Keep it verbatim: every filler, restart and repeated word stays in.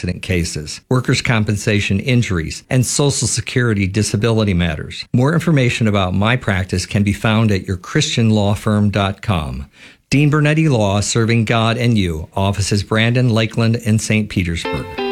accident cases, workers' compensation injuries, and Social Security disability matters. More information about my practice can be found at your christian law firm dot com. Dean Bernetti Law, serving God and you. Offices Brandon, Lakeland, and Saint Petersburg.